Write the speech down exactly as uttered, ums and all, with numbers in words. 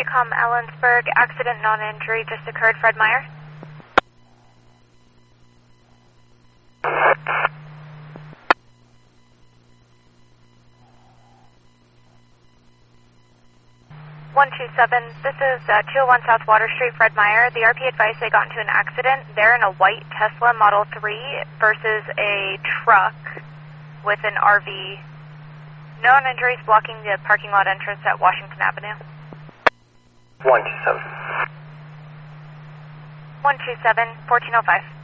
Raycom Ellensburg, accident non-injury just occurred, Fred Meyer. one two seven, this is uh, two oh one South Water Street, Fred Meyer. The R P advised they got into an accident. They're in a white Tesla Model three versus a truck with an R V. Known injuries blocking the parking lot entrance at Washington Avenue. one two seven. one two seven, fourteen oh five.